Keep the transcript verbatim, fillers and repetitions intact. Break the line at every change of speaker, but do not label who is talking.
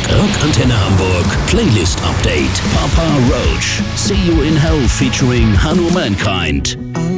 Rockantenne Hamburg Playlist Update. Papa Roach. See You in Hell featuring Hanu Mankind.